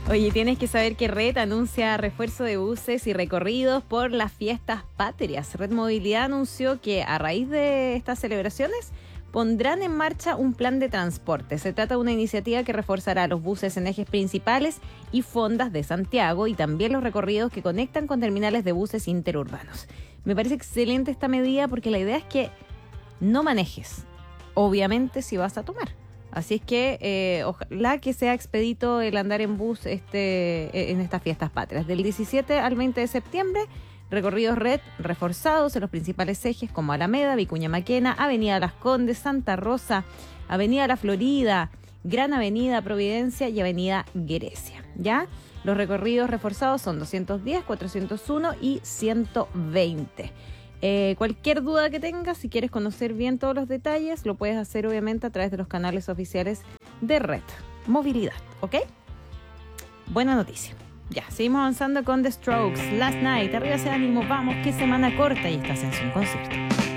Oye, tienes que saber que Red anuncia refuerzo de buses y recorridos por las fiestas patrias. Red Movilidad anunció que a raíz de estas celebraciones pondrán en marcha un plan de transporte. Se trata de una iniciativa que reforzará los buses en ejes principales y fondas de Santiago y también los recorridos que conectan con terminales de buses interurbanos. Me parece excelente esta medida porque la idea es que no manejes, obviamente, si vas a tomar. Así es que ojalá que sea expedito el andar en bus en estas fiestas patrias. Del 17 al 20 de septiembre, recorridos Red reforzados en los principales ejes como Alameda, Vicuña Maquena, Avenida Las Condes, Santa Rosa, Avenida La Florida, Gran Avenida Providencia y Avenida Grecia. ¿Ya? Los recorridos reforzados son 210, 401 y 120. Cualquier duda que tengas, si quieres conocer bien todos los detalles, lo puedes hacer obviamente a través de los canales oficiales de Red Movilidad, ¿ok? Buena noticia. Ya, seguimos avanzando con The Strokes, Last Night. Arriba ese ánimo, vamos, qué semana corta y estás en su concierto.